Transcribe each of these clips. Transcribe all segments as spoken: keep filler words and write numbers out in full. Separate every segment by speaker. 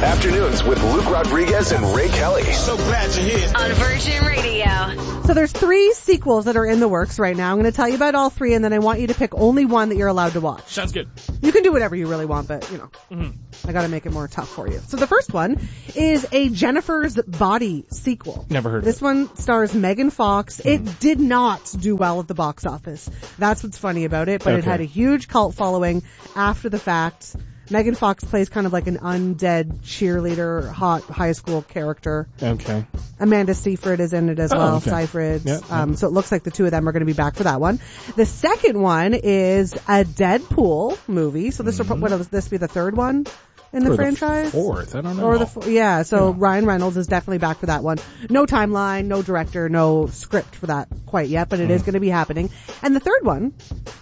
Speaker 1: Afternoons with Luke Rodriguez and Ray Kelly.
Speaker 2: So glad you're here.
Speaker 3: On Virgin Radio.
Speaker 4: So there's three sequels that are in the works right now. I'm going to tell you about all three, and then I want you to pick only one that you're allowed to watch.
Speaker 5: Sounds good.
Speaker 4: You can do whatever you really want, but, you know,
Speaker 5: Mm-hmm.
Speaker 4: I got to make it more tough for you. So the first one is a Jennifer's Body sequel.
Speaker 5: Never heard of
Speaker 4: This
Speaker 5: it.
Speaker 4: one stars Megan Fox.
Speaker 5: Mm-hmm.
Speaker 4: It did not do well at the box office. That's what's funny about it, but it
Speaker 5: Okay.
Speaker 4: had a huge cult following after the fact. Megan Fox plays kind of like an undead cheerleader, hot high school character.
Speaker 5: Okay.
Speaker 4: Amanda Seyfried is in it as
Speaker 5: Oh,
Speaker 4: well,
Speaker 5: okay.
Speaker 4: Seyfried.
Speaker 5: Yeah, yeah.
Speaker 4: Um, so it looks like the two of them are going to be back for that one. The second one is a Deadpool movie. So this will, what will this be the third one in the
Speaker 5: Or
Speaker 4: franchise?
Speaker 5: The fourth. I don't know.
Speaker 4: Or the fo- yeah. So
Speaker 5: Yeah.
Speaker 4: Ryan Reynolds is definitely back for that one. No timeline, no director, no script for that quite yet, but it is
Speaker 5: Mm.
Speaker 4: going to be happening. And the third one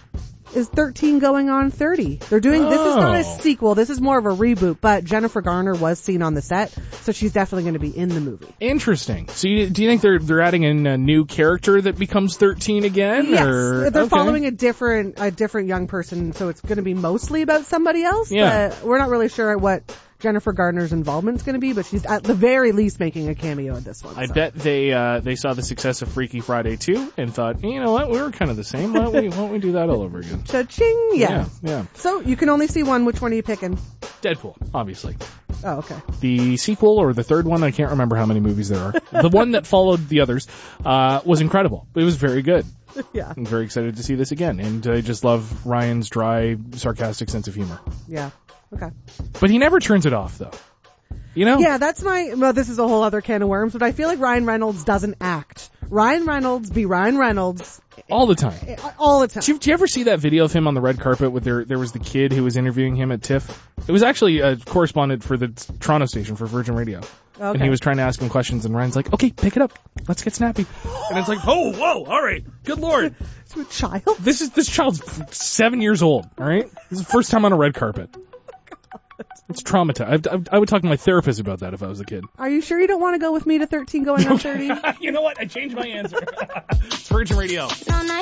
Speaker 4: is thirteen going on thirty. They're doing, this is not a
Speaker 5: Oh.
Speaker 4: sequel, this is more of a reboot, but Jennifer Garner was seen on the set, so she's definitely going to be in the movie.
Speaker 5: Interesting. So you, do you think they're they're adding in a new character that becomes thirteen again?
Speaker 4: Yes,
Speaker 5: Or?
Speaker 4: they're
Speaker 5: Okay.
Speaker 4: following a different a different young person, so it's going to be mostly about somebody else.
Speaker 5: Yeah.
Speaker 4: But we're not really sure what Jennifer Garner's involvement's going to be, but she's at the very least making a cameo in this one.
Speaker 5: I
Speaker 4: so.
Speaker 5: bet they uh, they saw the success of Freaky Friday two and thought, you know what, we were kind of the same. Why don't we, why don't we do that all over again?
Speaker 4: Cha-ching, yeah.
Speaker 5: Yeah, yeah.
Speaker 4: So you can only see one. Which one are you picking?
Speaker 5: Deadpool, obviously.
Speaker 4: Oh, okay.
Speaker 5: The sequel or the third one, I can't remember how many movies there are. The one that followed the others uh, was incredible. It was very good.
Speaker 4: Yeah,
Speaker 5: I'm very excited to see this again, and I just love Ryan's dry, sarcastic sense of humor.
Speaker 4: yeah. Okay.
Speaker 5: But he never turns it off, though. You know?
Speaker 4: Yeah, that's my, well, this is a whole other can of worms, but I feel like Ryan Reynolds doesn't act. Ryan Reynolds be Ryan Reynolds
Speaker 5: All the time.
Speaker 4: all the time.
Speaker 5: Did you, did you ever see that video of him on the red carpet with there, there was the kid who was interviewing him at TIFF? It was actually a correspondent for the Toronto station for Virgin Radio.
Speaker 4: Okay.
Speaker 5: And he was trying to ask him questions, and Ryan's like, okay, pick it up. Let's get snappy. And it's like, oh, whoa, all right. Good Lord.
Speaker 4: To a child?
Speaker 5: This is, this child's seven years old, all right? This is the first time on a red carpet. It's traumatized. I, I, I would talk to my therapist about that if I was a kid.
Speaker 4: Are you sure you don't want to go with me to thirteen going on thirty?
Speaker 5: You know what? I changed my answer. It's Virgin Radio.
Speaker 3: It's all night.